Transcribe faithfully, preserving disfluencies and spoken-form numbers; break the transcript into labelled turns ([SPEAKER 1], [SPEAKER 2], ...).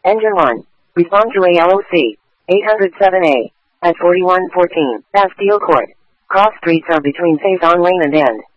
[SPEAKER 1] Engine one. Respond to A L O C. eight oh seven A. At forty-one fourteen. Bastille Court. Cross streets are between Faison Lane and End.